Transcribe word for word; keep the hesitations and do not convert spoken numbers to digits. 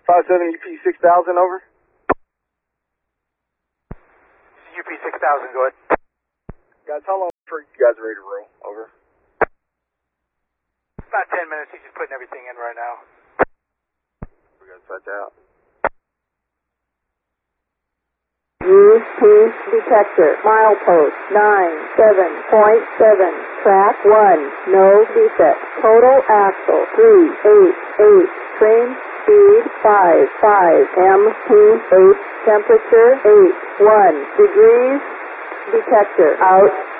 five seven U P six thousand, over. U P six thousand, go ahead. Guys, how long before you guys are ready to roll? Over. About ten minutes, he's just putting everything in right now. We got set out. U P detector, milepost nine seven point seven, track one, no defect, total axle three eight eight, train speed five five, M P eight, temperature eight one degrees, detector out.